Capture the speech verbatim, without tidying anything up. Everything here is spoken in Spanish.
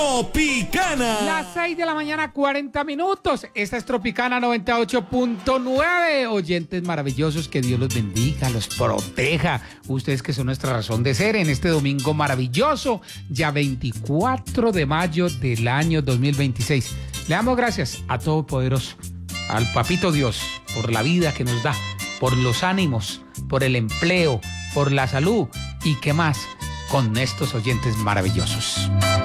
Tropicana. Las seis de la mañana, cuarenta minutos. Esta es Tropicana noventa y ocho punto nueve. Oyentes maravillosos, que Dios los bendiga, los proteja. Ustedes que son nuestra razón de ser en este domingo maravilloso, ya veinticuatro de mayo del año dos mil veintiséis. Le damos gracias a Todopoderoso, al Papito Dios, por la vida que nos da, por los ánimos, por el empleo, por la salud y qué más con estos oyentes maravillosos.